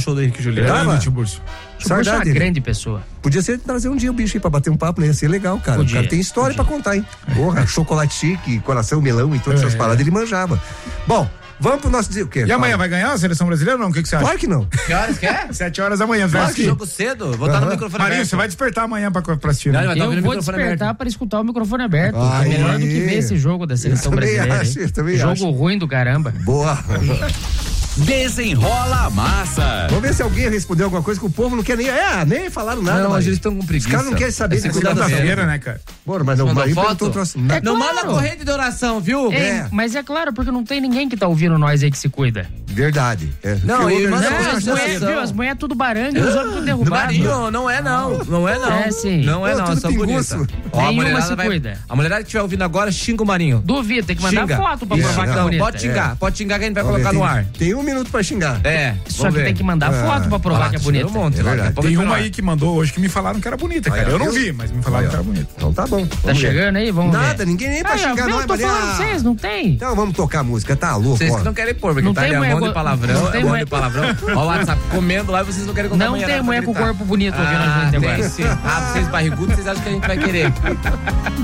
show do Henrique Juliano. O Tiburcio é uma grande pessoa. Podia ser trazer um dia o bicho aí pra bater um papo, né? Ia ser legal, cara. O cara tem história pra contar, hein? Porra, chocolate chique, coração, melão e todas essas paradas ele manjava. Bom, vamos pro nosso dia. O quê? E amanhã vai ganhar a seleção brasileira ou não? O que você acha? Claro que não. Que horas que é? 7h da manhã. Claro que jogo cedo. Vou estar no microfone Marinho, aberto. você vai despertar amanhã pra assistir. Né? Eu vou despertar para escutar o microfone aberto. É melhor do que ver esse jogo da seleção brasileira. Jogo ruim do caramba. Boa. Desenrola a massa. Vamos ver se alguém respondeu alguma coisa que o povo não quer nem falaram nada. Não, mas eles estão com preguiça. Os caras não querem saber. É segunda-feira, né, cara? Bora, mas não, Mandou foto? Não manda corrente de oração, viu? Mas é claro, porque não tem ninguém que tá ouvindo nós aí que se cuida. Verdade. Não, e manda as mulheres é tudo baranga e os homens tudo derrubados. Marinho, não é não. Não é não. É sim. Não é não, só bonita. Nenhuma se cuida. A mulherada que estiver ouvindo agora, xinga o Marinho. Duvido, tem que mandar foto pra provar que tá bonita. Pode xingar que a gente vai colocar no ar. Tem 1 minuto pra xingar. Só que tem que mandar foto pra provar que é bonita. Tem uma aí que mandou hoje que me falaram que era bonita, cara. Eu não vi, mas me falaram que era bonita. Então tá bom. Tá chegando aí? Vamos Nada, ver. ninguém nem pra xingar nós, eu tô falando pra vocês, não tem? Então vamos tocar a música, tá louco? Vocês que não querem pôr, porque Não tá tem ali a mulher mão de com- palavrão. não tem É mão mulher- de palavrão. Ó o WhatsApp comendo lá e vocês não querem contar Não amanhã, tem nada mulher pra com gritar. corpo bonito ouvindo a gente agora. Tem sim. Vocês barrigudos, vocês acham que a gente vai querer.